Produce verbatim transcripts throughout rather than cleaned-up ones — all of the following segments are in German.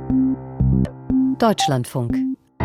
Deutschlandfunk.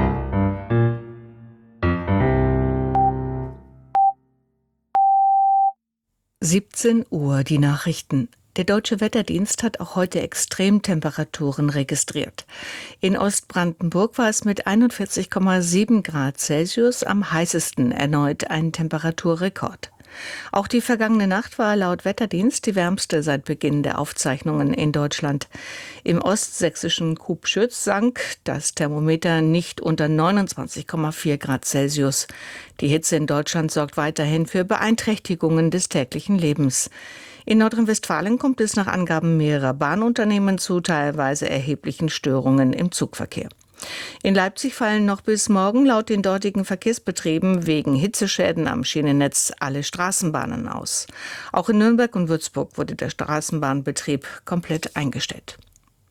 siebzehn Uhr, die Nachrichten. Der Deutsche Wetterdienst hat auch heute Extremtemperaturen registriert. In Ostbrandenburg war es mit einundvierzig Komma sieben Grad Celsius am heißesten, erneut ein Temperaturrekord. Auch die vergangene Nacht war laut Wetterdienst die wärmste seit Beginn der Aufzeichnungen in Deutschland. Im ostsächsischen Kubschütz sank das Thermometer nicht unter neunundzwanzig Komma vier Grad Celsius. Die Hitze in Deutschland sorgt weiterhin für Beeinträchtigungen des täglichen Lebens. In Nordrhein-Westfalen kommt es nach Angaben mehrerer Bahnunternehmen zu teilweise erheblichen Störungen im Zugverkehr. In Leipzig fallen noch bis morgen laut den dortigen Verkehrsbetrieben wegen Hitzeschäden am Schienennetz alle Straßenbahnen aus. Auch in Nürnberg und Würzburg wurde der Straßenbahnbetrieb komplett eingestellt.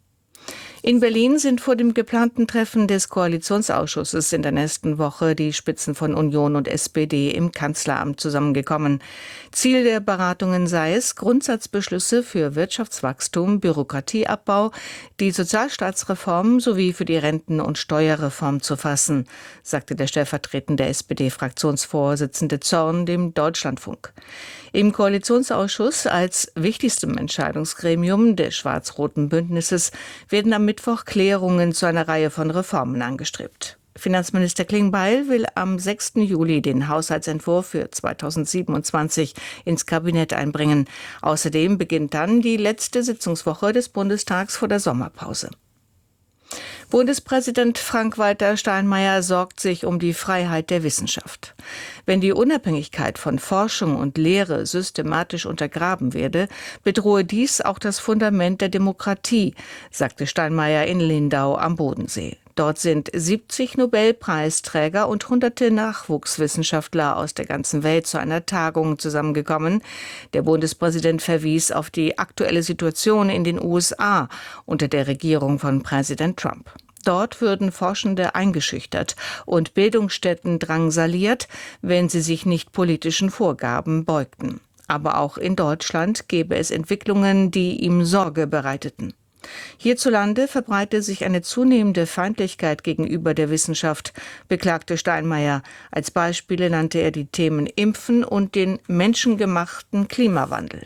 In Berlin sind vor dem geplanten Treffen des Koalitionsausschusses in der nächsten Woche die Spitzen von Union und S P D im Kanzleramt zusammengekommen. Ziel der Beratungen sei es, Grundsatzbeschlüsse für Wirtschaftswachstum, Bürokratieabbau, die Sozialstaatsreform sowie für die Renten- und Steuerreform zu fassen, sagte der stellvertretende S P D-Fraktionsvorsitzende Zorn dem Deutschlandfunk. Im Koalitionsausschuss als wichtigstem Entscheidungsgremium des schwarz-roten Bündnisses werden am Mittwoch Klärungen zu einer Reihe von Reformen angestrebt. Finanzminister Klingbeil will am sechsten Juli den Haushaltsentwurf für zweitausendsiebenundzwanzig ins Kabinett einbringen. Außerdem beginnt dann die letzte Sitzungswoche des Bundestags vor der Sommerpause. Bundespräsident Frank-Walter Steinmeier sorgt sich um die Freiheit der Wissenschaft. Wenn die Unabhängigkeit von Forschung und Lehre systematisch untergraben werde, bedrohe dies auch das Fundament der Demokratie, sagte Steinmeier in Lindau am Bodensee. Dort sind siebzig Nobelpreisträger und hunderte Nachwuchswissenschaftler aus der ganzen Welt zu einer Tagung zusammengekommen. Der Bundespräsident verwies auf die aktuelle Situation in den U S A unter der Regierung von Präsident Trump. Dort würden Forschende eingeschüchtert und Bildungsstätten drangsaliert, wenn sie sich nicht politischen Vorgaben beugten. Aber auch in Deutschland gäbe es Entwicklungen, die ihm Sorge bereiteten. Hierzulande verbreite sich eine zunehmende Feindlichkeit gegenüber der Wissenschaft, beklagte Steinmeier. Als Beispiele nannte er die Themen Impfen und den menschengemachten Klimawandel.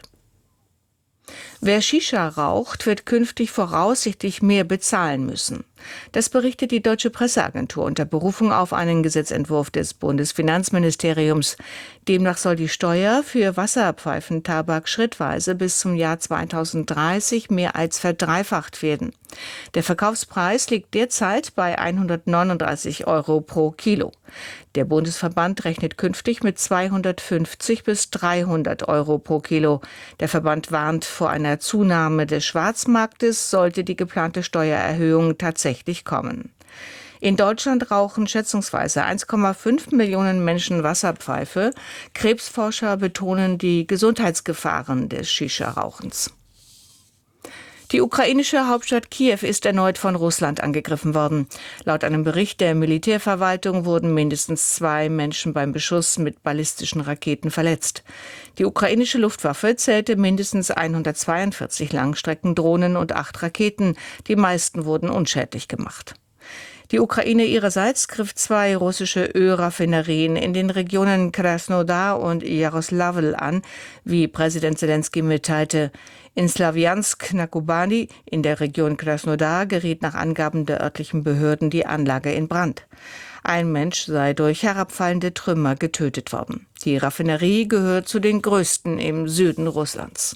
Wer Shisha raucht, wird künftig voraussichtlich mehr bezahlen müssen. Das berichtet die Deutsche Presseagentur unter Berufung auf einen Gesetzentwurf des Bundesfinanzministeriums. Demnach soll die Steuer für Wasserpfeifentabak schrittweise bis zum Jahr zweitausenddreißig mehr als verdreifacht werden. Der Verkaufspreis liegt derzeit bei hundertneununddreißig Euro pro Kilo. Der Bundesverband rechnet künftig mit zweihundertfünfzig bis dreihundert Euro pro Kilo. Der Verband warnt vor einer Zunahme des Schwarzmarktes, sollte die geplante Steuererhöhung tatsächlich kommen. In Deutschland rauchen schätzungsweise eins Komma fünf Millionen Menschen Wasserpfeife. Krebsforscher betonen die Gesundheitsgefahren des Shisha-Rauchens. Die ukrainische Hauptstadt Kiew ist erneut von Russland angegriffen worden. Laut einem Bericht der Militärverwaltung wurden mindestens zwei Menschen beim Beschuss mit ballistischen Raketen verletzt. Die ukrainische Luftwaffe zählte mindestens hundertzweiundvierzig Langstreckendrohnen und acht Raketen. Die meisten wurden unschädlich gemacht. Die Ukraine ihrerseits griff zwei russische Ölraffinerien in den Regionen Krasnodar und Jaroslavl an, wie Präsident Selenskyj mitteilte. In Slawjansk na Kubani in der Region Krasnodar geriet nach Angaben der örtlichen Behörden die Anlage in Brand. Ein Mensch sei durch herabfallende Trümmer getötet worden. Die Raffinerie gehört zu den größten im Süden Russlands.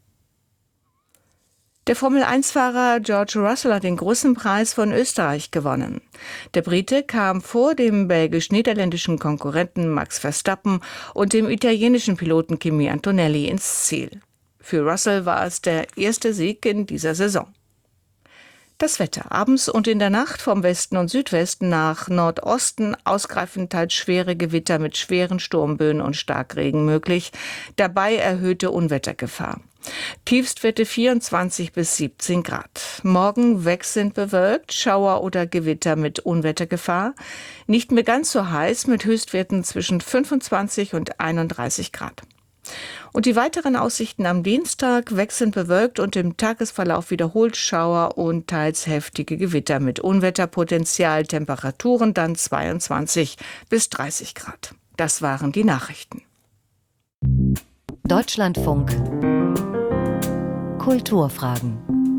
Der Formel eins Fahrer George Russell hat den großen Preis von Österreich gewonnen. Der Brite kam vor dem belgisch-niederländischen Konkurrenten Max Verstappen und dem italienischen Piloten Kimi Antonelli ins Ziel. Für Russell war es der erste Sieg in dieser Saison. Das Wetter. Abends und in der Nacht vom Westen und Südwesten nach Nordosten ausgreifend teils schwere Gewitter mit schweren Sturmböen und Starkregen möglich. Dabei erhöhte Unwettergefahr. Tiefstwerte vierundzwanzig bis siebzehn Grad. Morgen wechselnd bewölkt, Schauer oder Gewitter mit Unwettergefahr. Nicht mehr ganz so heiß mit Höchstwerten zwischen fünfundzwanzig und einunddreißig Grad. Und die weiteren Aussichten am Dienstag: wechselnd bewölkt und im Tagesverlauf wiederholt Schauer und teils heftige Gewitter mit Unwetterpotenzial, Temperaturen dann zweiundzwanzig bis dreißig Grad. Das waren die Nachrichten. Deutschlandfunk Kulturfragen.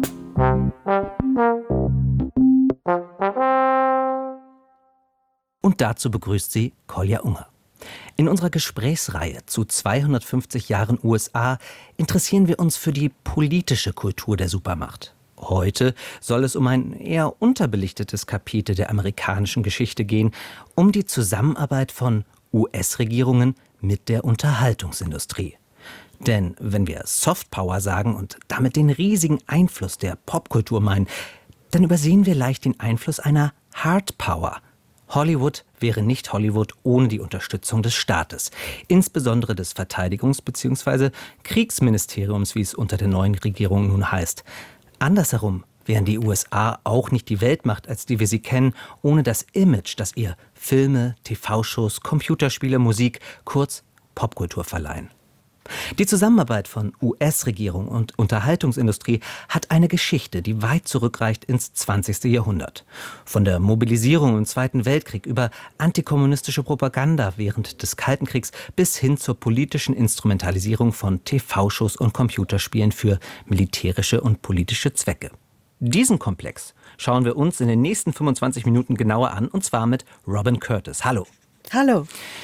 Und dazu begrüßt sie Kolja Unger. In unserer Gesprächsreihe zu zweihundertfünfzig Jahren U S A interessieren wir uns für die politische Kultur der Supermacht. Heute soll es um ein eher unterbelichtetes Kapitel der amerikanischen Geschichte gehen, um die Zusammenarbeit von U S-Regierungen mit der Unterhaltungsindustrie. Denn wenn wir Softpower sagen und damit den riesigen Einfluss der Popkultur meinen, dann übersehen wir leicht den Einfluss einer Hardpower. Hollywood wäre nicht Hollywood ohne die Unterstützung des Staates, insbesondere des Verteidigungs- bzw. Kriegsministeriums, wie es unter der neuen Regierung nun heißt. Andersherum wären die U S A auch nicht die Weltmacht, als die wir sie kennen, ohne das Image, das ihr Filme, T V-Shows, Computerspiele, Musik, kurz Popkultur verleihen. Die Zusammenarbeit von U S-Regierung und Unterhaltungsindustrie hat eine Geschichte, die weit zurückreicht ins zwanzigste Jahrhundert. Von der Mobilisierung im Zweiten Weltkrieg über antikommunistische Propaganda während des Kalten Kriegs bis hin zur politischen Instrumentalisierung von T V-Shows und Computerspielen für militärische und politische Zwecke. Diesen Komplex schauen wir uns in den nächsten fünfundzwanzig Minuten genauer an, und zwar mit Robin Curtis. Hallo. Hallo.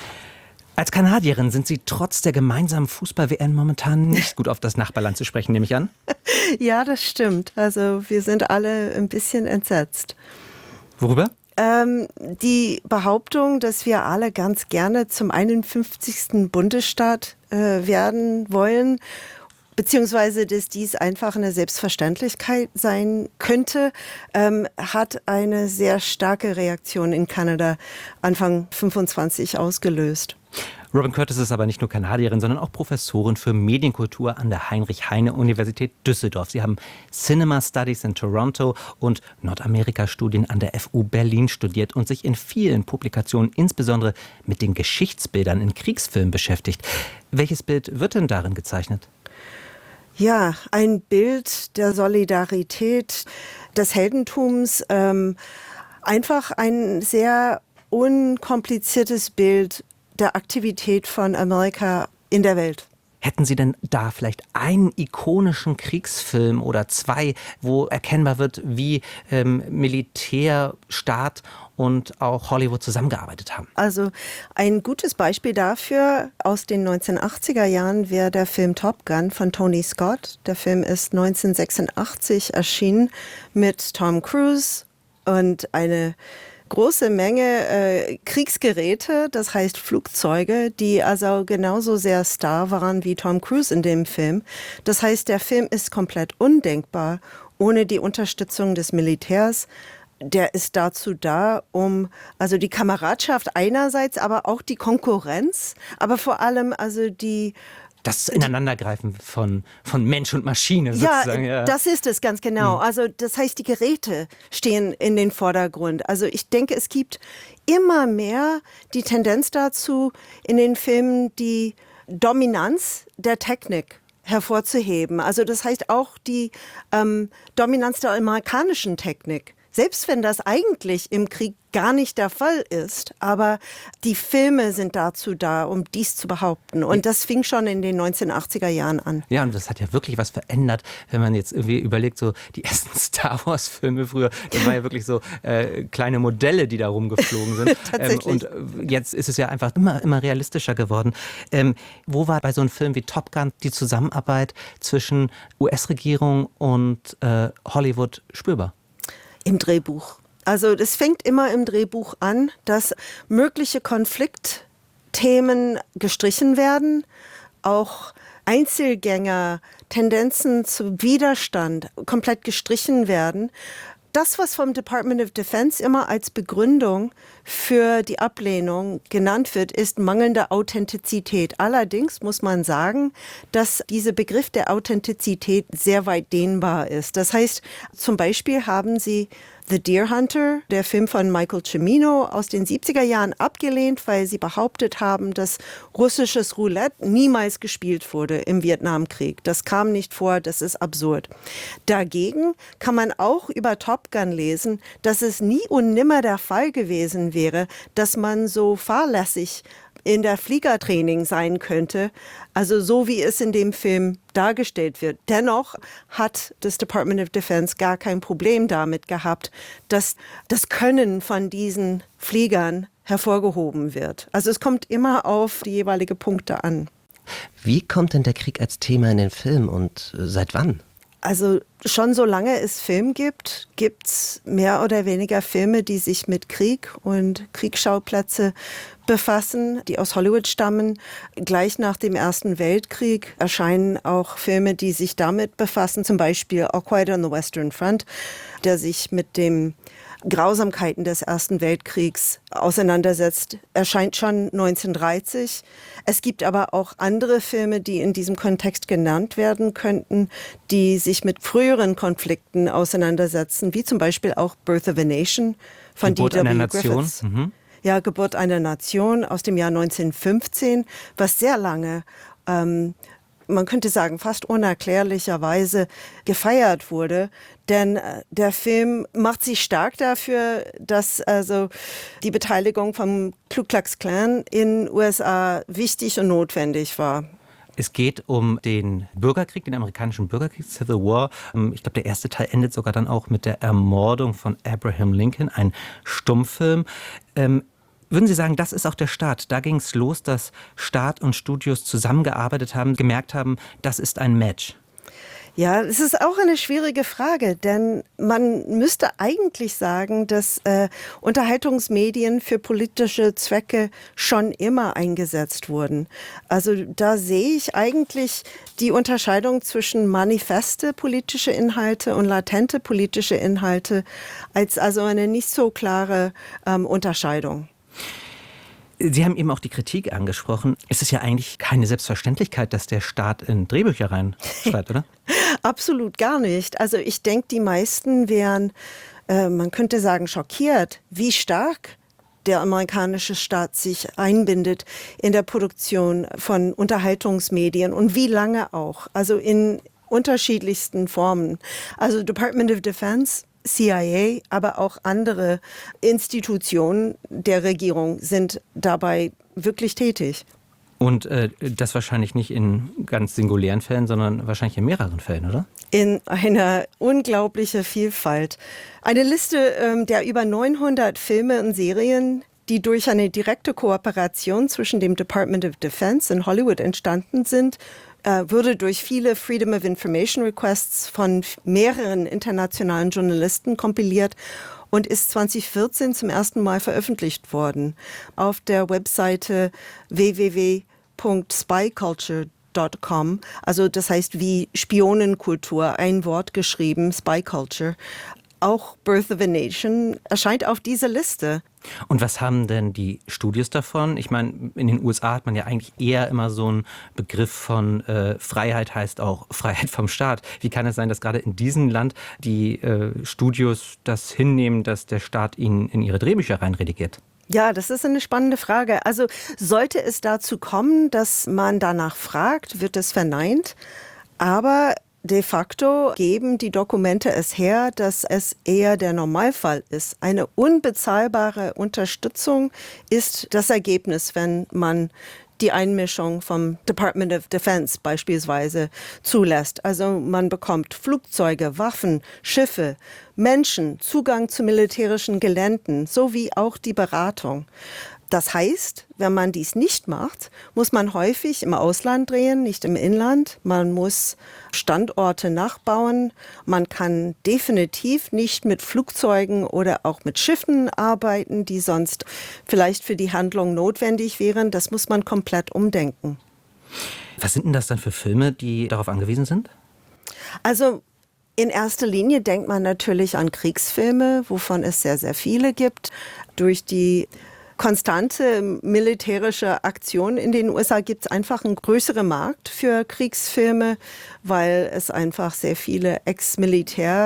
Als Kanadierin sind Sie trotz der gemeinsamen Fußball-W M momentan nicht gut auf das Nachbarland zu sprechen, nehme ich an? Ja, das stimmt. Also wir sind alle ein bisschen entsetzt. Worüber? Ähm, die Behauptung, dass wir alle ganz gerne zum einundfünfzigsten Bundesstaat äh, werden wollen, beziehungsweise dass dies einfach eine Selbstverständlichkeit sein könnte, ähm, hat eine sehr starke Reaktion in Kanada Anfang fünfundzwanzig ausgelöst. Robin Curtis ist aber nicht nur Kanadierin, sondern auch Professorin für Medienkultur an der Heinrich-Heine-Universität Düsseldorf. Sie haben Cinema Studies in Toronto und Nordamerika-Studien an der F U Berlin studiert und sich in vielen Publikationen insbesondere mit den Geschichtsbildern in Kriegsfilmen beschäftigt. Welches Bild wird denn darin gezeichnet? Ja, ein Bild der Solidarität, des Heldentums, ähm, einfach ein sehr unkompliziertes Bild der Aktivität von Amerika in der Welt. Hätten Sie denn da vielleicht einen ikonischen Kriegsfilm oder zwei, wo erkennbar wird, wie ähm, Militär, Staat und auch Hollywood zusammengearbeitet haben? Also ein gutes Beispiel dafür aus den neunzehnhundertachtziger Jahren wäre der Film Top Gun von Tony Scott. Der Film ist neunzehnhundertsechsundachtzig erschienen mit Tom Cruise und eine große Menge äh, Kriegsgeräte, das heißt Flugzeuge, die also genauso sehr Star waren wie Tom Cruise in dem Film. Das heißt, der Film ist komplett undenkbar ohne die Unterstützung des Militärs. Der ist dazu da, um also die Kameradschaft einerseits, aber auch die Konkurrenz, aber vor allem also die Das Ineinandergreifen von, von Mensch und Maschine sozusagen. Ja, Ja, das ist es ganz genau. Also das heißt, die Geräte stehen in den Vordergrund. Also ich denke, es gibt immer mehr die Tendenz dazu, in den Filmen die Dominanz der Technik hervorzuheben. Also das heißt auch die ähm, Dominanz der amerikanischen Technik. Selbst wenn das eigentlich im Krieg gar nicht der Fall ist, aber die Filme sind dazu da, um dies zu behaupten. Und das fing schon in den neunzehnhundertachtziger Jahren an. Ja, und das hat ja wirklich was verändert, wenn man jetzt irgendwie überlegt, so die ersten Star Wars Filme früher, das waren ja wirklich so äh, kleine Modelle, die da rumgeflogen sind. Tatsächlich. Ähm, und jetzt ist es ja einfach immer, immer realistischer geworden. Ähm, wo war bei so einem Film wie Top Gun die Zusammenarbeit zwischen U S-Regierung und äh, Hollywood spürbar? Im Drehbuch. Also das fängt immer im Drehbuch an, dass mögliche Konfliktthemen gestrichen werden, auch Einzelgänger, Tendenzen zu Widerstand komplett gestrichen werden. Das, was vom Department of Defense immer als Begründung für die Ablehnung genannt wird, ist mangelnde Authentizität. Allerdings muss man sagen, dass dieser Begriff der Authentizität sehr weit dehnbar ist. Das heißt, zum Beispiel haben sie The Deer Hunter, der Film von Michael Cimino aus den siebziger Jahren, abgelehnt, weil sie behauptet haben, dass russisches Roulette niemals gespielt wurde im Vietnamkrieg. Das kam nicht vor, das ist absurd. Dagegen kann man auch über Top Gun lesen, dass es nie und nimmer der Fall gewesen wäre, dass man so fahrlässig in der Fliegertraining sein könnte, also so wie es in dem Film dargestellt wird. Dennoch hat das Department of Defense gar kein Problem damit gehabt, dass das Können von diesen Fliegern hervorgehoben wird. Also es kommt immer auf die jeweiligen Punkte an. Wie kommt denn der Krieg als Thema in den Film und äh, seit wann? Also schon solange es Film gibt, gibt es mehr oder weniger Filme, die sich mit Krieg und Kriegsschauplätze befassen, die aus Hollywood stammen. Gleich nach dem Ersten Weltkrieg erscheinen auch Filme, die sich damit befassen, zum Beispiel All Quiet on the Western Front, der sich mit den Grausamkeiten des Ersten Weltkriegs auseinandersetzt, erscheint schon neunzehnhundertdreißig. Es gibt aber auch andere Filme, die in diesem Kontext genannt werden könnten, die sich mit früheren Konflikten auseinandersetzen, wie zum Beispiel auch Birth of a Nation von Geburt D W einer Nation. Griffiths. Mhm. Ja, Geburt einer Nation aus dem Jahr neunzehnhundertfünfzehn, was sehr lange, ähm, man könnte sagen, fast unerklärlicherweise gefeiert wurde. Denn äh, der Film macht sich stark dafür, dass also die Beteiligung vom Ku Klux Klan in den U S A wichtig und notwendig war. Es geht um den Bürgerkrieg, den amerikanischen Bürgerkrieg, Civil War. Ich glaube, der erste Teil endet sogar dann auch mit der Ermordung von Abraham Lincoln, ein Stummfilm. Ähm, Würden Sie sagen, das ist auch der Start? Da ging es los, dass Staat und Studios zusammengearbeitet haben, gemerkt haben, das ist ein Match. Ja, es ist auch eine schwierige Frage, denn man müsste eigentlich sagen, dass äh, Unterhaltungsmedien für politische Zwecke schon immer eingesetzt wurden. Also da sehe ich eigentlich die Unterscheidung zwischen manifeste politische Inhalte und latente politische Inhalte als also eine nicht so klare ähm, Unterscheidung. Sie haben eben auch die Kritik angesprochen. Es ist ja eigentlich keine Selbstverständlichkeit, dass der Staat in Drehbücher reinschreibt, oder? Absolut gar nicht. Also ich denke, die meisten wären, äh, man könnte sagen, schockiert, wie stark der amerikanische Staat sich einbindet in der Produktion von Unterhaltungsmedien und wie lange auch. Also in unterschiedlichsten Formen. Also Department of Defense, C I A, aber auch andere Institutionen der Regierung sind dabei wirklich tätig. Und äh, das wahrscheinlich nicht in ganz singulären Fällen, sondern wahrscheinlich in mehreren Fällen, oder? In einer unglaublichen Vielfalt. Eine Liste ähm, der über neunhundert Filme und Serien, die durch eine direkte Kooperation zwischen dem Department of Defense in Hollywood entstanden sind, wurde durch viele Freedom of Information Requests von mehreren internationalen Journalisten kompiliert und ist zwanzig vierzehn zum ersten Mal veröffentlicht worden auf der Webseite w w w punkt spy culture punkt com, also das heißt wie Spionenkultur, ein Wort geschrieben, Spy Culture. Auch Birth of a Nation erscheint auf dieser Liste. Und was haben denn die Studios davon? Ich meine, in den U S A hat man ja eigentlich eher immer so einen Begriff von äh, Freiheit heißt auch Freiheit vom Staat. Wie kann es sein, dass gerade in diesem Land die äh, Studios das hinnehmen, dass der Staat ihnen in ihre Drehbücher reinredigiert? Ja, das ist eine spannende Frage. Also sollte es dazu kommen, dass man danach fragt, wird es verneint. Aber de facto geben die Dokumente es her, dass es eher der Normalfall ist. Eine unbezahlbare Unterstützung ist das Ergebnis, wenn man die Einmischung vom Department of Defense beispielsweise zulässt. Also man bekommt Flugzeuge, Waffen, Schiffe, Menschen, Zugang zu militärischen Geländen sowie auch die Beratung. Das heißt, wenn man dies nicht macht, muss man häufig im Ausland drehen, nicht im Inland. Man muss Standorte nachbauen. Man kann definitiv nicht mit Flugzeugen oder auch mit Schiffen arbeiten, die sonst vielleicht für die Handlung notwendig wären. Das muss man komplett umdenken. Was sind denn das dann für Filme, die darauf angewiesen sind? Also in erster Linie denkt man natürlich an Kriegsfilme, wovon es sehr, sehr viele gibt. Durch die konstante militärische Aktion in den U S A gibt es einfach einen größeren Markt für Kriegsfilme, weil es einfach sehr viele Ex-Militär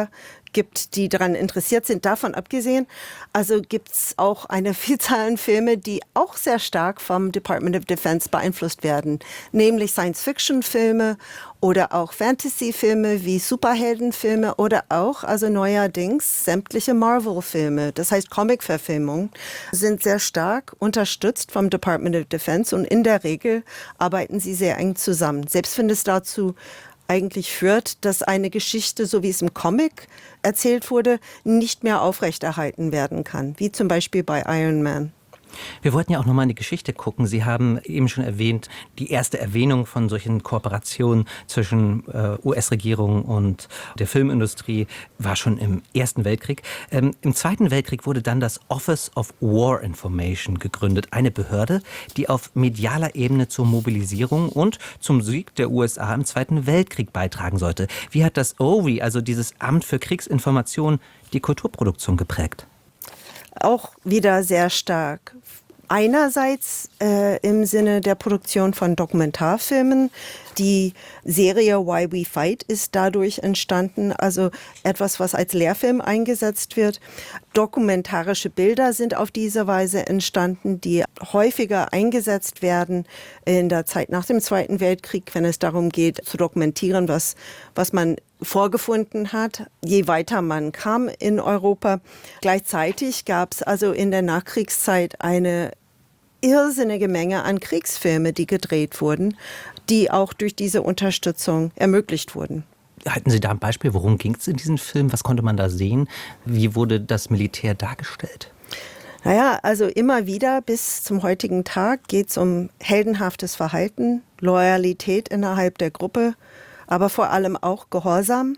gibt, die daran interessiert sind. Davon abgesehen, also gibt es auch eine Vielzahl an Filme, die auch sehr stark vom Department of Defense beeinflusst werden, nämlich Science-Fiction-Filme oder auch Fantasy-Filme wie Superheldenfilme oder auch, also neuerdings, sämtliche Marvel-Filme. Das heißt, Comic-Verfilmungen sind sehr stark unterstützt vom Department of Defense und in der Regel arbeiten sie sehr eng zusammen. Selbst wenn es dazu eigentlich führt, dass eine Geschichte, so wie es im Comic erzählt wurde, nicht mehr aufrechterhalten werden kann, wie zum Beispiel bei Iron Man. Wir wollten ja auch nochmal in die Geschichte gucken. Sie haben eben schon erwähnt, die erste Erwähnung von solchen Kooperationen zwischen äh, U S-Regierung und der Filmindustrie war schon im Ersten Weltkrieg. Ähm, Im Zweiten Weltkrieg wurde dann das Office of War Information gegründet, eine Behörde, die auf medialer Ebene zur Mobilisierung und zum Sieg der U S A im Zweiten Weltkrieg beitragen sollte. Wie hat das O V I, also dieses Amt für Kriegsinformation, die Kulturproduktion geprägt? Auch wieder sehr stark. Einerseits äh, im Sinne der Produktion von Dokumentarfilmen. Die Serie Why We Fight ist dadurch entstanden, also etwas, was als Lehrfilm eingesetzt wird. Dokumentarische Bilder sind auf diese Weise entstanden, die häufiger eingesetzt werden in der Zeit nach dem Zweiten Weltkrieg, wenn es darum geht, zu dokumentieren, was, was man vorgefunden hat, je weiter man kam in Europa. Gleichzeitig gab es also in der Nachkriegszeit eine irrsinnige Menge an Kriegsfilme, die gedreht wurden, die auch durch diese Unterstützung ermöglicht wurden. Halten Sie da ein Beispiel, worum ging es in diesem Film? Was konnte man da sehen? Wie wurde das Militär dargestellt? Naja, also immer wieder bis zum heutigen Tag geht es um heldenhaftes Verhalten, Loyalität innerhalb der Gruppe, aber vor allem auch Gehorsam.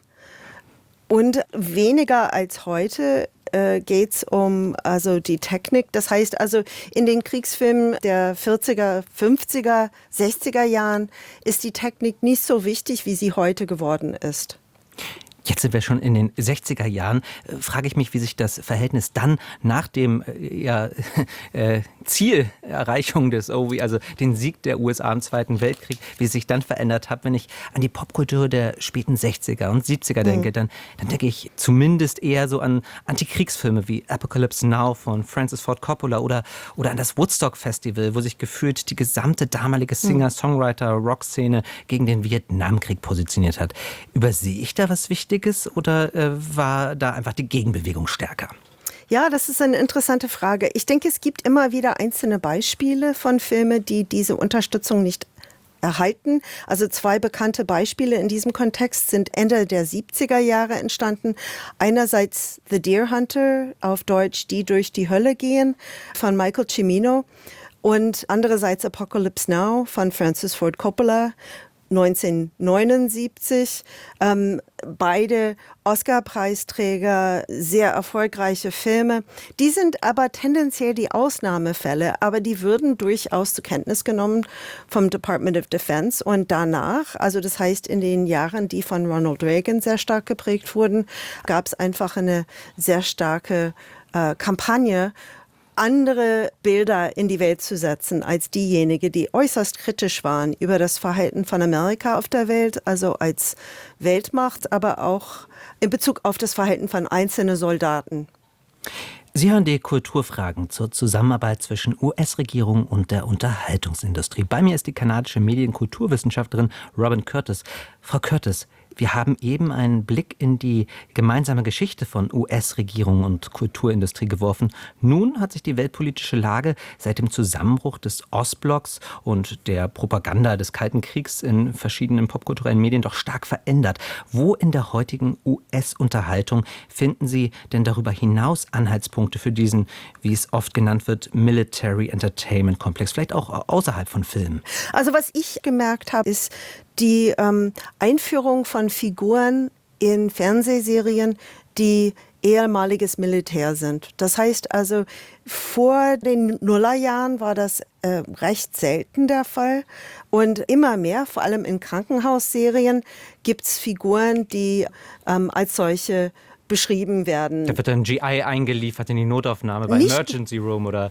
Und weniger als heute äh, geht es um also die Technik. Das heißt also, in den Kriegsfilmen der vierziger, fünfziger, sechziger Jahren ist die Technik nicht so wichtig, wie sie heute geworden ist. Jetzt sind wir schon in den sechziger Jahren. Äh, frage ich mich, wie sich das Verhältnis dann nach dem äh, ja, äh, Zielerreichung des O V I, also den Sieg der U S A im Zweiten Weltkrieg, wie es sich dann verändert hat. Wenn ich an die Popkultur der späten sechziger und siebziger denke, mhm. dann, dann denke ich zumindest eher so an Antikriegsfilme wie Apocalypse Now von Francis Ford Coppola oder, oder an das Woodstock Festival, wo sich gefühlt die gesamte damalige Singer-Songwriter-Rock-Szene gegen den Vietnamkrieg positioniert hat. Übersehe ich da was Wichtiges? Oder äh, war da einfach die Gegenbewegung stärker? Ja, das ist eine interessante Frage. Ich denke, es gibt immer wieder einzelne Beispiele von Filmen, die diese Unterstützung nicht erhalten. Also zwei bekannte Beispiele in diesem Kontext sind Ende der siebziger Jahre entstanden. Einerseits The Deer Hunter, auf Deutsch Die durch die Hölle gehen, von Michael Cimino. Und andererseits Apocalypse Now von Francis Ford Coppola, neunzehnhundertneunundsiebzig. Ähm, beide Oscar-Preisträger, sehr erfolgreiche Filme. Die sind aber tendenziell die Ausnahmefälle, aber die würden durchaus zur Kenntnis genommen vom Department of Defense. Und danach, also das heißt in den Jahren, die von Ronald Reagan sehr stark geprägt wurden, gab es einfach eine sehr starke äh, Kampagne, andere Bilder in die Welt zu setzen als diejenigen, die äußerst kritisch waren über das Verhalten von Amerika auf der Welt, also als Weltmacht, aber auch in Bezug auf das Verhalten von einzelnen Soldaten. Sie hören die Kulturfragen zur Zusammenarbeit zwischen U S-Regierung und der Unterhaltungsindustrie. Bei mir ist die kanadische Medienkulturwissenschaftlerin Robin Curtis. Frau Curtis, wir haben eben einen Blick in die gemeinsame Geschichte von U S-Regierung und Kulturindustrie geworfen. Nun hat sich die weltpolitische Lage seit dem Zusammenbruch des Ostblocks und der Propaganda des Kalten Kriegs in verschiedenen popkulturellen Medien doch stark verändert. Wo in der heutigen U S-Unterhaltung finden Sie denn darüber hinaus Anhaltspunkte für diesen, wie es oft genannt wird, Military Entertainment Komplex, vielleicht auch außerhalb von Filmen? Also was ich gemerkt habe, ist die ähm, Einführung von Figuren in Fernsehserien, die ehemaliges Militär sind. Das heißt also, vor den Nullerjahren war das äh, recht selten der Fall. Und immer mehr, vor allem in Krankenhausserien, gibt es Figuren, die ähm, als solche beschrieben werden. Da wird dann G I eingeliefert in die Notaufnahme bei Nicht- Emergency Room oder...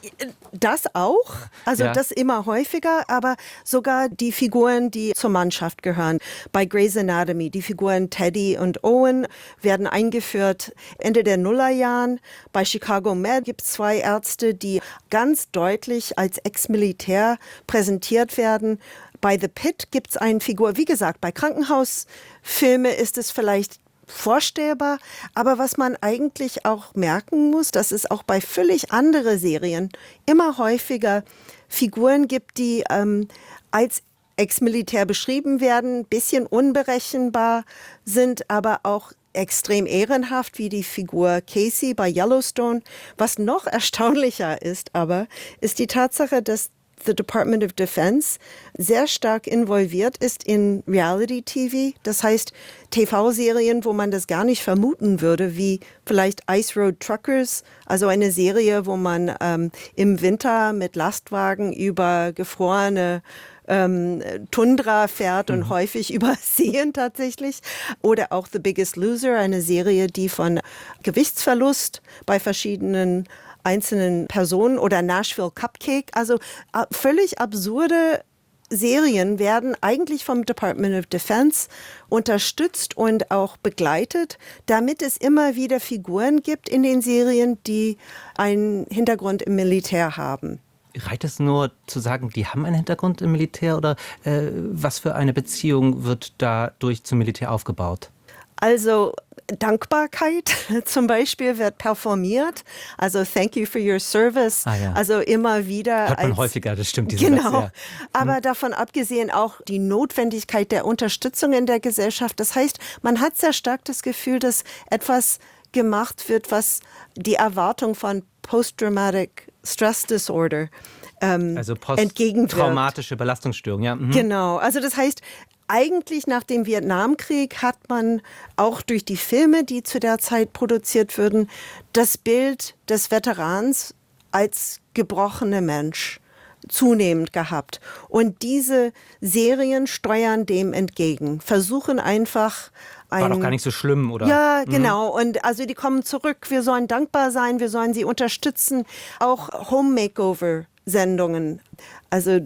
Das auch, also Ja. das immer häufiger, aber sogar die Figuren, die zur Mannschaft gehören. Bei Grey's Anatomy, die Figuren Teddy und Owen werden eingeführt Ende der Nullerjahren. Bei Chicago Med gibt es zwei Ärzte, die ganz deutlich als Ex-Militär präsentiert werden. Bei The Pit gibt es eine Figur, wie gesagt, bei Krankenhausfilme ist es vielleicht vorstellbar, aber was man eigentlich auch merken muss, dass es auch bei völlig anderen Serien immer häufiger Figuren gibt, die ähm, als Ex-Militär beschrieben werden, bisschen unberechenbar sind, aber auch extrem ehrenhaft, wie die Figur Casey bei Yellowstone. Was noch erstaunlicher ist aber, ist die Tatsache, dass the Department of Defense sehr stark involviert ist in Reality-T V. Das heißt, T V-Serien, wo man das gar nicht vermuten würde, wie vielleicht Ice Road Truckers, also eine Serie, wo man ähm, im Winter mit Lastwagen über gefrorene ähm, Tundra fährt und mhm. häufig über Seen tatsächlich. Oder auch The Biggest Loser, eine Serie, die von Gewichtsverlust bei verschiedenen einzelnen Personen oder Nashville Cupcake, also äh, völlig absurde Serien werden eigentlich vom Department of Defense unterstützt und auch begleitet, damit es immer wieder Figuren gibt in den Serien, die einen Hintergrund im Militär haben. Reicht es nur zu sagen, die haben einen Hintergrund im Militär oder äh, was für eine Beziehung wird dadurch zum Militär aufgebaut? Also Dankbarkeit zum Beispiel wird performiert, also thank you for your service, ah, ja. also immer wieder. Hört man als, häufiger, das stimmt. Diese Genau, Satz, ja. aber davon abgesehen auch die Notwendigkeit der Unterstützung in der Gesellschaft. Das heißt, man hat sehr stark das Gefühl, dass etwas gemacht wird, was die Erwartung von Post-Traumatic Stress Disorder ähm, also entgegenwirkt. Posttraumatische Belastungsstörung, ja. Mhm. Genau, also das heißt, eigentlich nach dem Vietnamkrieg hat man auch durch die Filme, die zu der Zeit produziert wurden, das Bild des Veterans als gebrochener Mensch zunehmend gehabt. Und diese Serien steuern dem entgegen, versuchen einfach ein... War doch gar nicht so schlimm, oder? Ja, mhm. genau. Und also die kommen zurück, wir sollen dankbar sein, wir sollen sie unterstützen. Auch Home Makeover-Sendungen. Also...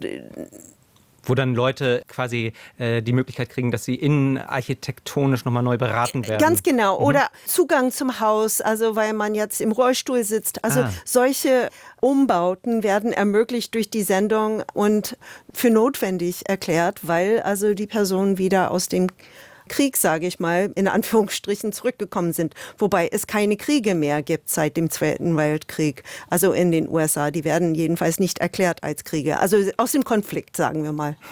Wo dann Leute quasi äh, die Möglichkeit kriegen, dass sie innenarchitektonisch nochmal neu beraten werden. Ganz genau. Mhm. Oder Zugang zum Haus, also weil man jetzt im Rollstuhl sitzt. Also ah. solche Umbauten werden ermöglicht durch die Sendung und für notwendig erklärt, weil also die Personen wieder aus dem Krieg, sage ich mal, in Anführungsstrichen zurückgekommen sind. Wobei es keine Kriege mehr gibt seit dem Zweiten Weltkrieg. Also in den U S A, die werden jedenfalls nicht erklärt als Kriege. Also aus dem Konflikt, sagen wir mal.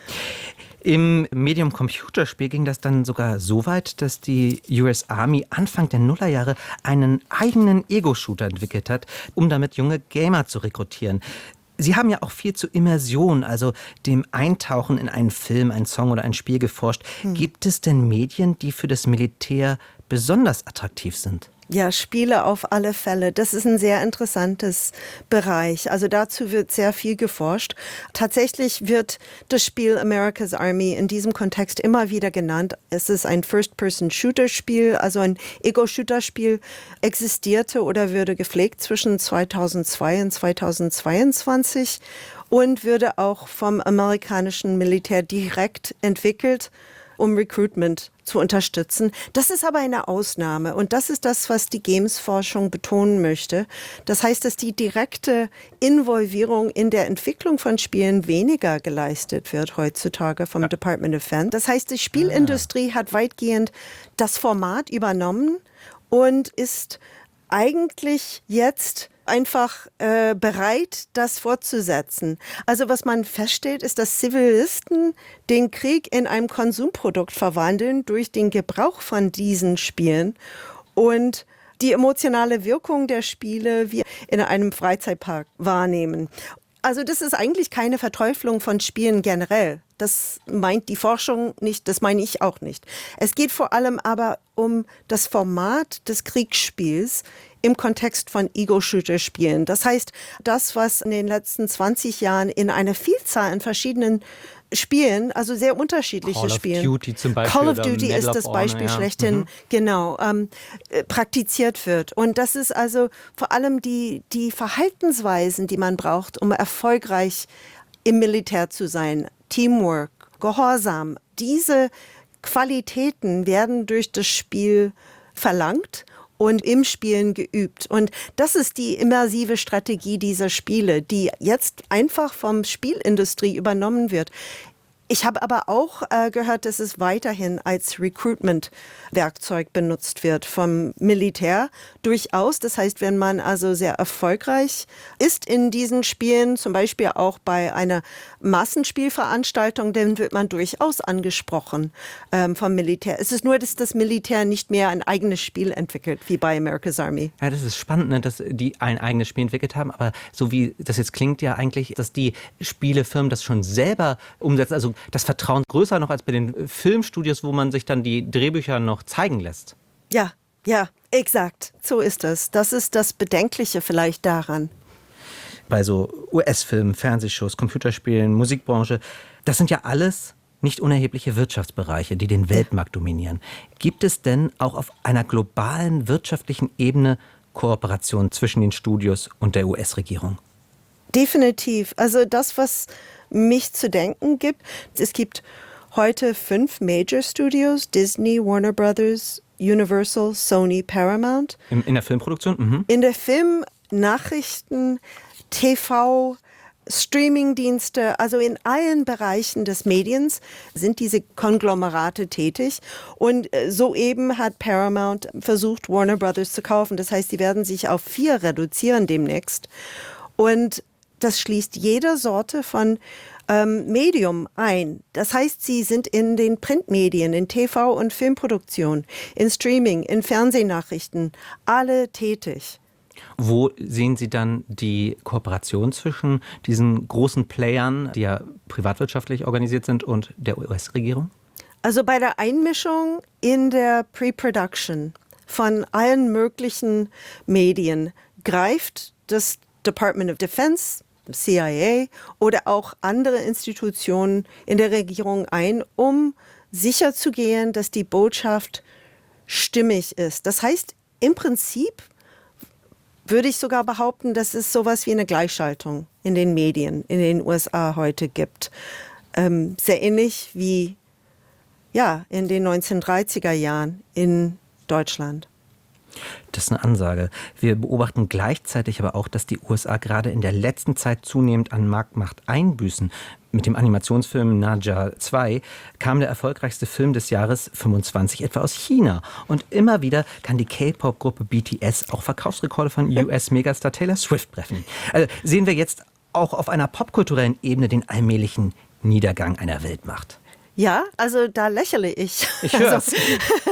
Im Medium Computerspiel ging das dann sogar so weit, dass die U S Army Anfang der Nullerjahre einen eigenen Ego-Shooter entwickelt hat, um damit junge Gamer zu rekrutieren. Sie haben ja auch viel zu Immersion, also dem Eintauchen in einen Film, einen Song oder ein Spiel geforscht. Hm. Gibt es denn Medien, die für das Militär besonders attraktiv sind? Ja, Spiele auf alle Fälle. Das ist ein sehr interessantes Bereich. Also dazu wird sehr viel geforscht. Tatsächlich wird das Spiel America's Army in diesem Kontext immer wieder genannt. Es ist ein First-Person-Shooter-Spiel, also ein Ego-Shooter-Spiel, existierte oder würde gepflegt zwischen zweitausendzwei und zweitausendzweiundzwanzig und würde auch vom amerikanischen Militär direkt entwickelt, um Recruitment zu unterstützen. Das ist aber eine Ausnahme und das ist das, was die Games-Forschung betonen möchte. Das heißt, dass die direkte Involvierung in der Entwicklung von Spielen weniger geleistet wird heutzutage vom ja. Department of Defense. Das heißt, die Spielindustrie ah. hat weitgehend das Format übernommen und ist eigentlich jetzt einfach äh, bereit, das fortzusetzen. Also was man feststellt, ist, dass Zivilisten den Krieg in einem Konsumprodukt verwandeln durch den Gebrauch von diesen Spielen und die emotionale Wirkung der Spiele wie in einem Freizeitpark wahrnehmen. Also das ist eigentlich keine Verteuflung von Spielen generell. Das meint die Forschung nicht, das meine ich auch nicht. Es geht vor allem aber um das Format des Kriegsspiels im Kontext von Ego-Shooter-Spielen. Das heißt, das, was in den letzten zwanzig Jahren in einer Vielzahl an verschiedenen Spielen, also sehr unterschiedliche Call of Spielen. Duty zum Beispiel. Call of oder Duty Medal ist of das Honor, Beispiel ja. schlechthin, Mhm. genau, ähm, äh, praktiziert wird. Und das ist also vor allem die, die Verhaltensweisen, die man braucht, um erfolgreich im Militär zu sein. Teamwork, Gehorsam. Diese Qualitäten werden durch das Spiel verlangt und im Spielen geübt. Und das ist die immersive Strategie dieser Spiele, die jetzt einfach vom Spielindustrie übernommen wird. Ich habe aber auch äh, gehört, dass es weiterhin als Recruitment-Werkzeug benutzt wird vom Militär. Durchaus. Das heißt, wenn man also sehr erfolgreich ist in diesen Spielen, zum Beispiel auch bei einer Massenspielveranstaltung, dann wird man durchaus angesprochen ähm, vom Militär. Es ist nur, dass das Militär nicht mehr ein eigenes Spiel entwickelt, wie bei America's Army. Ja, das ist spannend, ne, dass die ein eigenes Spiel entwickelt haben, aber so wie das jetzt klingt ja eigentlich, dass die Spielefirmen das schon selber umsetzen, also das Vertrauen größer noch als bei den Filmstudios, wo man sich dann die Drehbücher noch zeigen lässt. Ja, ja, exakt. So ist es. Das ist das Bedenkliche vielleicht daran. Bei so U S-Filmen, Fernsehshows, Computerspielen, Musikbranche, das sind ja alles nicht unerhebliche Wirtschaftsbereiche, die den Weltmarkt dominieren. Gibt es denn auch auf einer globalen wirtschaftlichen Ebene Kooperation zwischen den Studios und der U S-Regierung? Definitiv. Also das, was mich zu denken gibt, es gibt heute fünf Major Studios, Disney, Warner Brothers, Universal, Sony, Paramount. In, in der Filmproduktion? Mhm. In der Film, Nachrichten, T V, Streamingdienste, also in allen Bereichen des Mediens sind diese Konglomerate tätig. Und soeben hat Paramount versucht, Warner Brothers zu kaufen. Das heißt, sie werden sich auf vier reduzieren demnächst. Und das schließt jede Sorte von ähm, Medium ein. Das heißt, sie sind in den Printmedien, in T V- und Filmproduktion, in Streaming, in Fernsehnachrichten, alle tätig. Wo sehen Sie dann die Kooperation zwischen diesen großen Playern, die ja privatwirtschaftlich organisiert sind, und der U S-Regierung? Also bei der Einmischung in der Pre-Production von allen möglichen Medien greift das Department of Defense, C I A oder auch andere Institutionen in der Regierung ein, um sicherzugehen, dass die Botschaft stimmig ist. Das heißt, im Prinzip würde ich sogar behaupten, dass es sowas wie eine Gleichschaltung in den Medien in den U S A heute gibt. Ähm, sehr ähnlich wie ja, in den neunzehnhundertdreißiger Jahren in Deutschland. Das ist eine Ansage. Wir beobachten gleichzeitig aber auch, dass die U S A gerade in der letzten Zeit zunehmend an Marktmacht einbüßen. Mit dem Animationsfilm Naja zwei kam der erfolgreichste Film des Jahres fünfundzwanzig etwa aus China. Und immer wieder kann die K-Pop-Gruppe B T S auch Verkaufsrekorde von U S-Megastar Taylor Swift brechen. Also sehen wir jetzt auch auf einer popkulturellen Ebene den allmählichen Niedergang einer Weltmacht. Ja, also da lächle ich. Ich hör's. Also,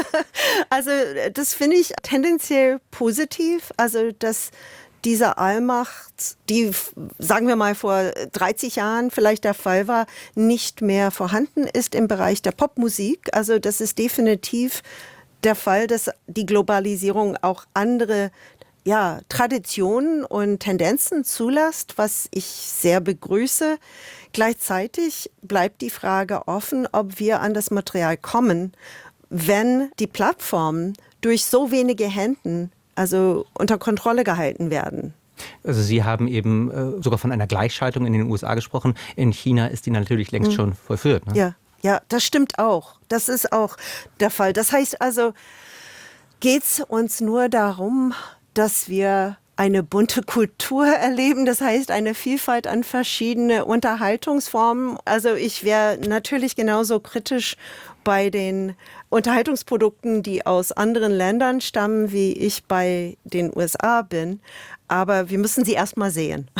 also das finde ich tendenziell positiv. Also dass diese Allmacht, die, sagen wir mal, vor dreißig Jahren vielleicht der Fall war, nicht mehr vorhanden ist im Bereich der Popmusik. Also das ist definitiv der Fall, dass die Globalisierung auch andere ja, Traditionen und Tendenzen zulässt, was ich sehr begrüße. Gleichzeitig bleibt die Frage offen, ob wir an das Material kommen, wenn die Plattformen durch so wenige Händen, also unter Kontrolle gehalten werden. Also Sie haben eben äh, sogar von einer Gleichschaltung in den U S A gesprochen. In China ist die natürlich längst mhm. schon vollführt. Ne? Ja, ja, das stimmt auch. Das ist auch der Fall. Das heißt also, geht es uns nur darum, dass wir eine bunte Kultur erleben, das heißt eine Vielfalt an verschiedene Unterhaltungsformen. Also ich wäre natürlich genauso kritisch bei den Unterhaltungsprodukten, die aus anderen Ländern stammen, wie ich bei den U S A bin. Aber wir müssen sie erst mal sehen.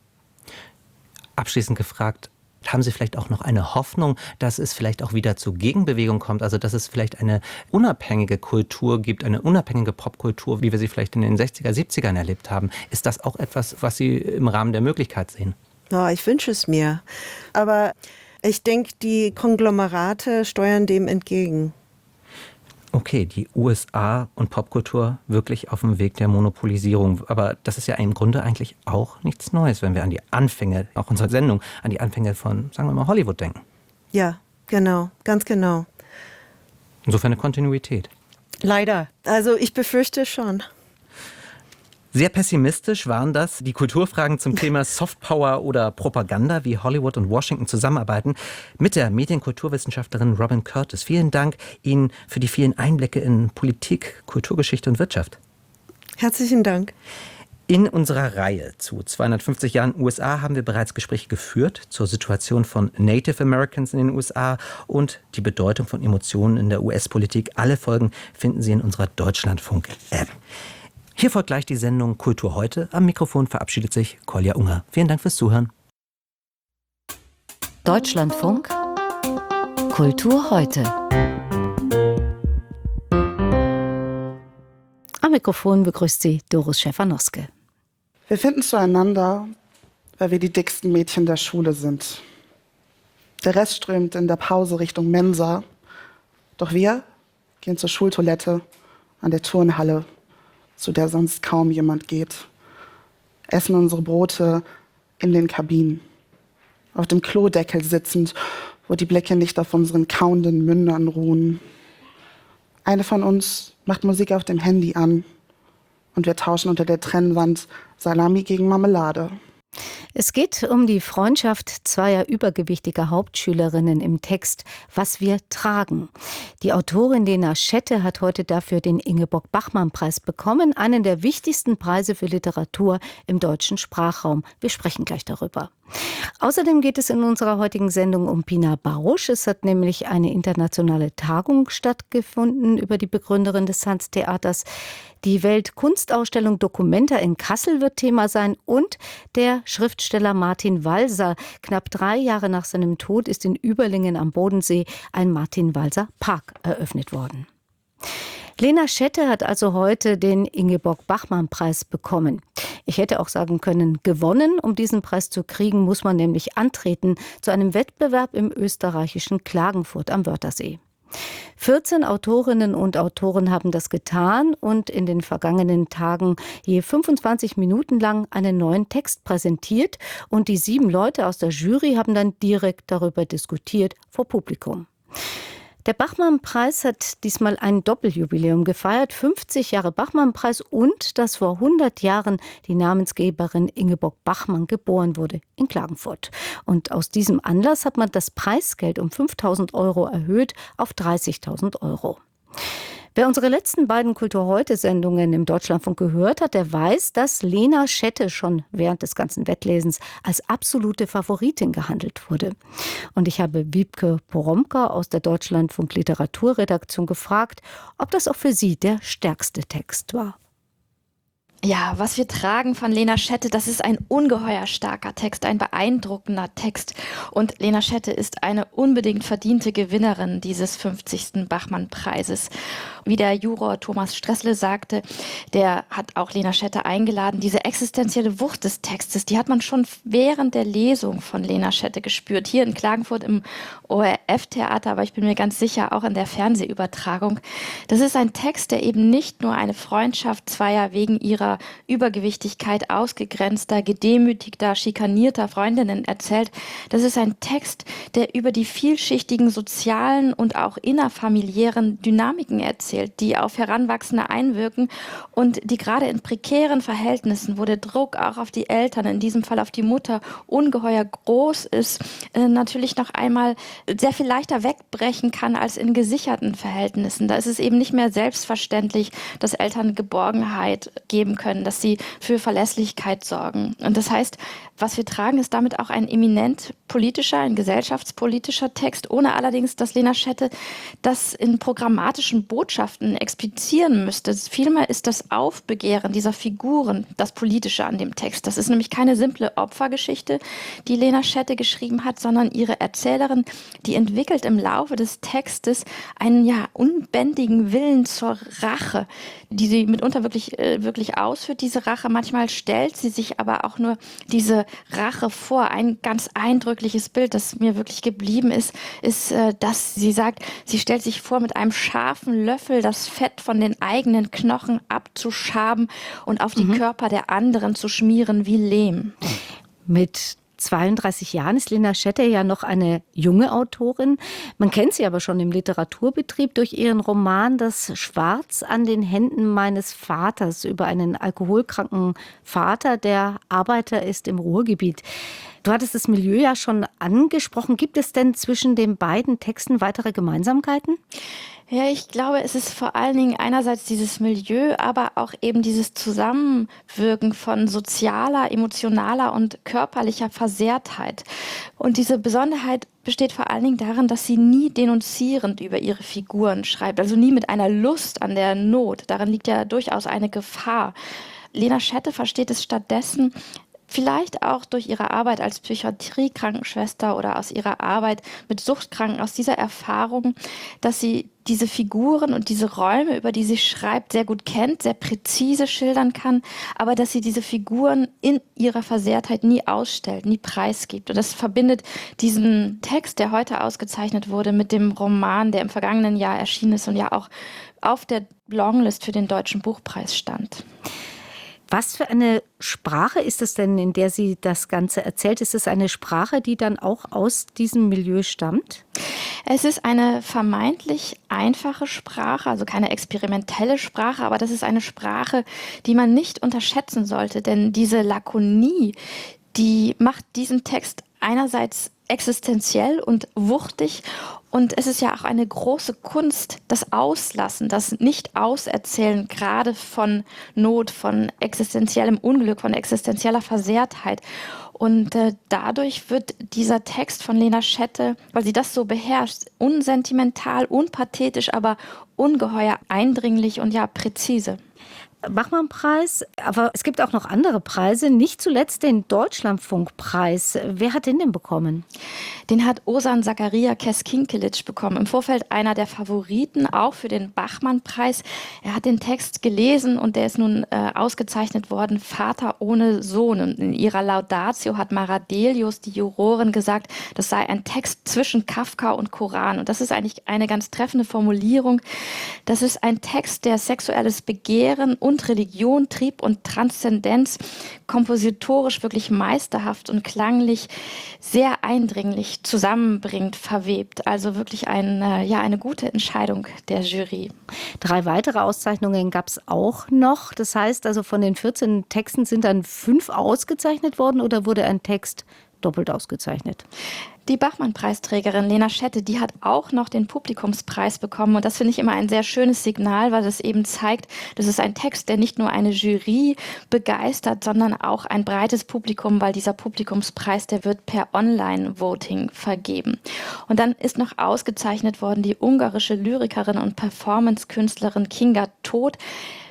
Abschließend gefragt, haben Sie vielleicht auch noch eine Hoffnung, dass es vielleicht auch wieder zur Gegenbewegung kommt? Also dass es vielleicht eine unabhängige Kultur gibt, eine unabhängige Popkultur, wie wir sie vielleicht in den sechziger, siebzigern erlebt haben. Ist das auch etwas, was Sie im Rahmen der Möglichkeit sehen? Ja, ich wünsche es mir. Aber ich denke, die Konglomerate steuern dem entgegen. Okay, die U S A und Popkultur wirklich auf dem Weg der Monopolisierung. Aber das ist ja im Grunde eigentlich auch nichts Neues, wenn wir an die Anfänge, auch unserer Sendung, an die Anfänge von, sagen wir mal, Hollywood denken. Ja, genau, ganz genau. Insofern eine Kontinuität. Leider. Also ich befürchte schon. Sehr pessimistisch waren das die Kulturfragen zum Thema Softpower oder Propaganda, wie Hollywood und Washington zusammenarbeiten, mit der Medienkulturwissenschaftlerin Robin Curtis. Vielen Dank Ihnen für die vielen Einblicke in Politik, Kulturgeschichte und Wirtschaft. Herzlichen Dank. In unserer Reihe zu zweihundertfünfzig Jahren U S A haben wir bereits Gespräche geführt zur Situation von Native Americans in den U S A und die Bedeutung von Emotionen in der U S-Politik. Alle Folgen finden Sie in unserer Deutschlandfunk-App. Hier folgt gleich die Sendung Kultur heute. Am Mikrofon verabschiedet sich Kolja Unger. Vielen Dank fürs Zuhören. Deutschlandfunk Kultur heute. Am Mikrofon begrüßt Sie Doris Schäfer-Noske. Wir finden zueinander, weil wir die dicksten Mädchen der Schule sind. Der Rest strömt in der Pause Richtung Mensa. Doch wir gehen zur Schultoilette an der Turnhalle, zu der sonst kaum jemand geht. Essen unsere Brote in den Kabinen. Auf dem Klodeckel sitzend, wo die Blicke nicht auf unseren kauenden Mündern ruhen. Eine von uns macht Musik auf dem Handy an und wir tauschen unter der Trennwand Salami gegen Marmelade. Es geht um die Freundschaft zweier übergewichtiger Hauptschülerinnen im Text »Was wir tragen«. Die Autorin Lena Schette hat heute dafür den Ingeborg-Bachmann-Preis bekommen, einen der wichtigsten Preise für Literatur im deutschen Sprachraum. Wir sprechen gleich darüber. Außerdem geht es in unserer heutigen Sendung um Pina Bausch. Es hat nämlich eine internationale Tagung stattgefunden über die Begründerin des Sanz-Theaters. Die Weltkunstausstellung Documenta in Kassel wird Thema sein und der Schriftsteller Martin Walser. Knapp drei Jahre nach seinem Tod ist in Überlingen am Bodensee ein Martin-Walser-Park eröffnet worden. Lena Schette hat also heute den Ingeborg-Bachmann-Preis bekommen. Ich hätte auch sagen können, gewonnen. Um diesen Preis zu kriegen, muss man nämlich antreten zu einem Wettbewerb im österreichischen Klagenfurt am Wörthersee. vierzehn Autorinnen und Autoren haben das getan und in den vergangenen Tagen je fünfundzwanzig Minuten lang einen neuen Text präsentiert. Und die sieben Leute aus der Jury haben dann direkt darüber diskutiert vor Publikum. Der Bachmann-Preis hat diesmal ein Doppeljubiläum gefeiert, fünfzig Jahre Bachmann-Preis und dass vor hundert Jahren die Namensgeberin Ingeborg Bachmann geboren wurde in Klagenfurt. Und aus diesem Anlass hat man das Preisgeld um fünftausend Euro erhöht auf dreißigtausend Euro. Wer unsere letzten beiden Kultur-heute-Sendungen im Deutschlandfunk gehört hat, der weiß, dass Lena Schette schon während des ganzen Wettlesens als absolute Favoritin gehandelt wurde. Und ich habe Wiebke Poromka aus der Deutschlandfunk Literaturredaktion gefragt, ob das auch für sie der stärkste Text war. Ja, was wir tragen von Lena Schette, das ist ein ungeheuer starker Text, ein beeindruckender Text. Und Lena Schette ist eine unbedingt verdiente Gewinnerin dieses fünfzigsten Bachmann-Preises. Wie der Juror Thomas Stressle sagte, der hat auch Lena Schette eingeladen. Diese existenzielle Wucht des Textes, die hat man schon während der Lesung von Lena Schette gespürt. Hier in Klagenfurt im O R F-Theater, aber ich bin mir ganz sicher auch in der Fernsehübertragung. Das ist ein Text, der eben nicht nur eine Freundschaft zweier wegen ihrer Übergewichtigkeit ausgegrenzter, gedemütigter, schikanierter Freundinnen erzählt. Das ist ein Text, der über die vielschichtigen sozialen und auch innerfamiliären Dynamiken erzählt, die auf Heranwachsende einwirken und die gerade in prekären Verhältnissen, wo der Druck auch auf die Eltern, in diesem Fall auf die Mutter, ungeheuer groß ist, äh, natürlich noch einmal sehr viel leichter wegbrechen kann als in gesicherten Verhältnissen. Da ist es eben nicht mehr selbstverständlich, dass Eltern Geborgenheit geben können, dass sie für Verlässlichkeit sorgen. Und das heißt, was wir tragen, ist damit auch ein eminent politischer, ein gesellschaftspolitischer Text, ohne allerdings, dass Lena Schette das in programmatischen Botschaften explizieren müsste. Vielmehr ist das Aufbegehren dieser Figuren das Politische an dem Text. Das ist nämlich keine simple Opfergeschichte, die Lena Schette geschrieben hat, sondern ihre Erzählerin, die in entwickelt im Laufe des Textes einen ja unbändigen Willen zur Rache, die sie mitunter wirklich, äh, wirklich ausführt, diese Rache. Manchmal stellt sie sich aber auch nur diese Rache vor. Ein ganz eindrückliches Bild, das mir wirklich geblieben ist, ist, äh, dass sie sagt, sie stellt sich vor, mit einem scharfen Löffel das Fett von den eigenen Knochen abzuschaben und auf die mhm. Körper der anderen zu schmieren wie Lehm. Mit zweiunddreißig Jahren ist Lena Schette ja noch eine junge Autorin. Man kennt sie aber schon im Literaturbetrieb durch ihren Roman Das Schwarz an den Händen meines Vaters über einen alkoholkranken Vater, der Arbeiter ist im Ruhrgebiet. Du hattest das Milieu ja schon angesprochen. Gibt es denn zwischen den beiden Texten weitere Gemeinsamkeiten? Ja, ich glaube, es ist vor allen Dingen einerseits dieses Milieu, aber auch eben dieses Zusammenwirken von sozialer, emotionaler und körperlicher Versehrtheit. Und diese Besonderheit besteht vor allen Dingen darin, dass sie nie denunzierend über ihre Figuren schreibt, also nie mit einer Lust an der Not. Darin liegt ja durchaus eine Gefahr. Lena Schette versteht es stattdessen, vielleicht auch durch ihre Arbeit als Psychiatrie-Krankenschwester oder aus ihrer Arbeit mit Suchtkranken, aus dieser Erfahrung, dass sie diese Figuren und diese Räume, über die sie schreibt, sehr gut kennt, sehr präzise schildern kann, aber dass sie diese Figuren in ihrer Versehrtheit nie ausstellt, nie preisgibt. Und das verbindet diesen Text, der heute ausgezeichnet wurde, mit dem Roman, der im vergangenen Jahr erschienen ist und ja auch auf der Longlist für den Deutschen Buchpreis stand. Was für eine Sprache ist es denn, in der sie das Ganze erzählt? Ist es eine Sprache, die dann auch aus diesem Milieu stammt? Es ist eine vermeintlich einfache Sprache, also keine experimentelle Sprache, aber das ist eine Sprache, die man nicht unterschätzen sollte, denn diese Lakonie, die macht diesen Text einerseits existenziell und wuchtig. Und es ist ja auch eine große Kunst, das Auslassen, das Nicht-Auserzählen, gerade von Not, von existenziellem Unglück, von existenzieller Versehrtheit. Und äh, dadurch wird dieser Text von Lena Schette, weil sie das so beherrscht, unsentimental, unpathetisch, aber ungeheuer eindringlich und ja präzise. Bachmann-Preis, aber es gibt auch noch andere Preise, nicht zuletzt den Deutschlandfunkpreis. Wer hat den denn bekommen? Den hat Ozan Zakaria Keskinkelic bekommen, im Vorfeld einer der Favoriten, auch für den Bachmann-Preis. Er hat den Text gelesen und der ist nun äh, ausgezeichnet worden, Vater ohne Sohn. Und in ihrer Laudatio hat Mara Delius, die Jurorin, gesagt, das sei ein Text zwischen Kafka und Koran. Und das ist eigentlich eine ganz treffende Formulierung. Das ist ein Text, der sexuelles Begehren und Religion, Trieb und Transzendenz kompositorisch wirklich meisterhaft und klanglich sehr eindringlich zusammenbringt, verwebt. Also wirklich ein, ja, eine gute Entscheidung der Jury. Drei weitere Auszeichnungen gab es auch noch. Das heißt also, von den vierzehn Texten sind dann fünf ausgezeichnet worden oder wurde ein Text doppelt ausgezeichnet? Die Bachmann-Preisträgerin Lena Schette, die hat auch noch den Publikumspreis bekommen. Und das finde ich immer ein sehr schönes Signal, weil das eben zeigt, das ist ein Text, der nicht nur eine Jury begeistert, sondern auch ein breites Publikum, weil dieser Publikumspreis, der wird per Online-Voting vergeben. Und dann ist noch ausgezeichnet worden die ungarische Lyrikerin und Performance-Künstlerin Kinga Todt.